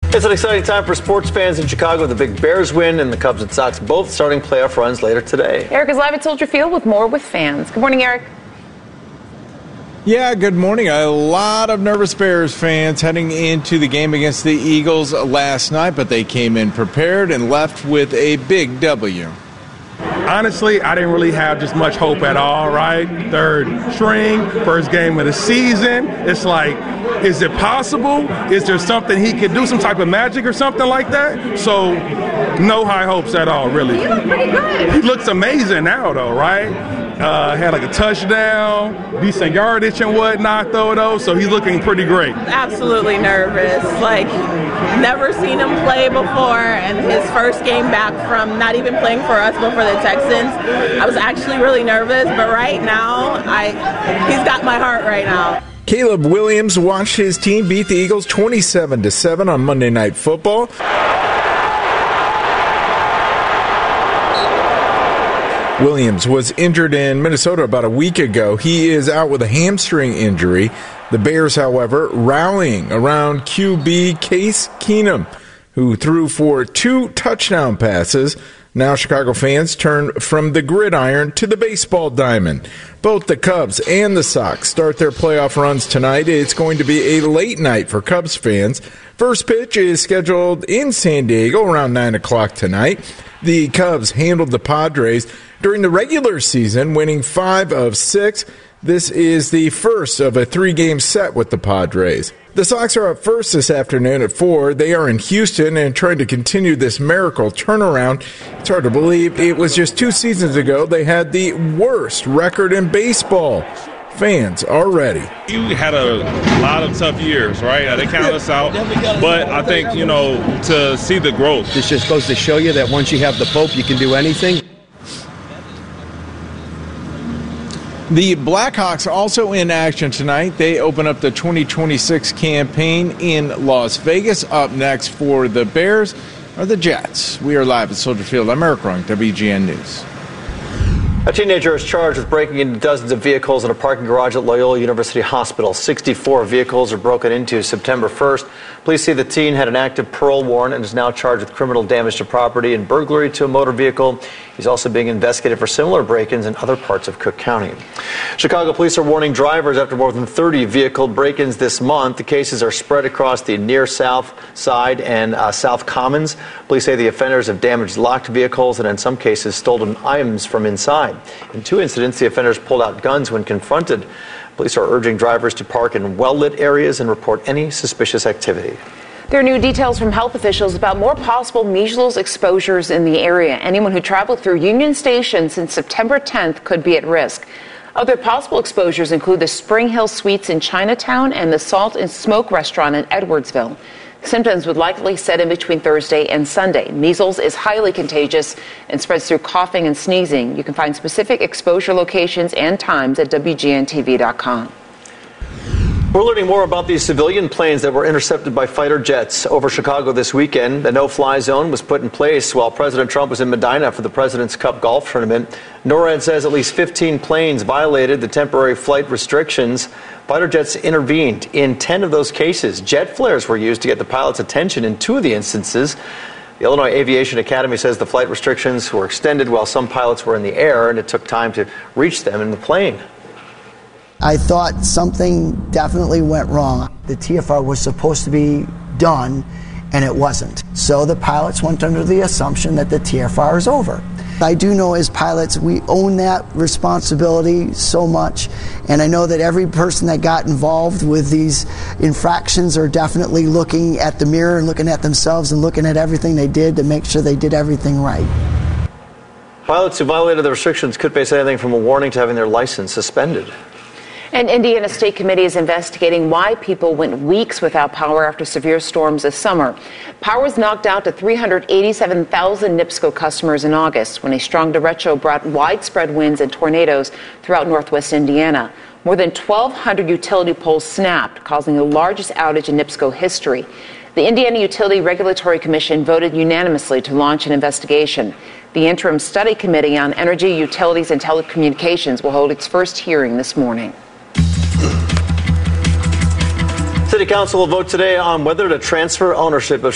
It's an exciting time for sports fans in Chicago. The big Bears win and the Cubs and Sox both starting playoff runs later today. Eric is live at Soldier Field with more with fans. Good morning, Eric. Yeah, good morning. A lot of nervous Bears fans heading into the game against the Eagles last night, but they came in prepared and left with a big W. Honestly, I didn't really have just much hope at all, right? Third string, first game of the season. It's like, is it possible? Is there something he could do, some type of magic or something like that? So, no high hopes at all, really. You look pretty good. He looks amazing now, though, right? Had like a touchdown, decent yardage and whatnot, though, so he's looking pretty great. Absolutely nervous. Like, never seen him play before, and his first game back from not even playing for us, but for the Texans. I was actually really nervous, but right now, he's got my heart right now. Caleb Williams watched his team beat the Eagles 27-7 on Monday Night Football. Williams was injured in Minnesota about a week ago. He is out with a hamstring injury. The Bears, however, rallying around QB Case Keenum, who threw for 2 touchdown passes. Now Chicago fans turn from the gridiron to the baseball diamond. Both the Cubs and the Sox start their playoff runs tonight. It's going to be a late night for Cubs fans. First pitch is scheduled in San Diego around 9 o'clock tonight. The Cubs handled the Padres during the regular season, winning 5 of 6. This is the first of a 3-game set with the Padres. The Sox are up first this afternoon at 4. They are in Houston and trying to continue this miracle turnaround. It's hard to believe it was just 2 seasons ago they had the worst record in baseball. Fans are ready. You had a lot of tough years, right? They counted us out. But I think, to see the growth. This just goes to show you that once you have the Pope, you can do anything. The Blackhawks also in action tonight. They open up the 2026 campaign in Las Vegas. Up next for the Bears are the Jets. We are live at Soldier Field. I'm Eric Rung, WGN News. A teenager is charged with breaking into dozens of vehicles in a parking garage at Loyola University Hospital. 64 vehicles are broken into September 1st. Police say the teen had an active parole warrant and is now charged with criminal damage to property and burglary to a motor vehicle. He's also being investigated for similar break-ins in other parts of Cook County. Chicago police are warning drivers after more than 30 vehicle break-ins this month. The cases are spread across the near South Side and South Commons. Police say the offenders have damaged locked vehicles and in some cases stolen items from inside. In 2 incidents, the offenders pulled out guns when confronted. Police are urging drivers to park in well-lit areas and report any suspicious activity. There are new details from health officials about more possible measles exposures in the area. Anyone who traveled through Union Station since September 10th could be at risk. Other possible exposures include the Spring Hill Suites in Chinatown and the Salt and Smoke restaurant in Edwardsville. Symptoms would likely set in between Thursday and Sunday. Measles is highly contagious and spreads through coughing and sneezing. You can find specific exposure locations and times at WGNTV.com. We're learning more about these civilian planes that were intercepted by fighter jets over Chicago this weekend. The no-fly zone was put in place while President Trump was in Medina for the President's Cup golf tournament. NORAD says at least 15 planes violated the temporary flight restrictions. Fighter jets intervened in 10 of those cases. Jet flares were used to get the pilots' attention in 2 of the instances. The Illinois Aviation Academy says the flight restrictions were extended while some pilots were in the air, and it took time to reach them in the plane. I thought something definitely went wrong. The TFR was supposed to be done, and it wasn't. So the pilots went under the assumption that the TFR is over. I do know as pilots, we own that responsibility so much, and I know that every person that got involved with these infractions are definitely looking at the mirror and looking at themselves and looking at everything they did to make sure they did everything right. Pilots who violated the restrictions could face anything from a warning to having their license suspended. An Indiana State Committee is investigating why people went weeks without power after severe storms this summer. Power was knocked out to 387,000 NIPSCO customers in August when a strong derecho brought widespread winds and tornadoes throughout northwest Indiana. More than 1,200 utility poles snapped, causing the largest outage in NIPSCO history. The Indiana Utility Regulatory Commission voted unanimously to launch an investigation. The Interim Study Committee on Energy, Utilities, and Telecommunications will hold its first hearing this morning. City Council will vote today on whether to transfer ownership of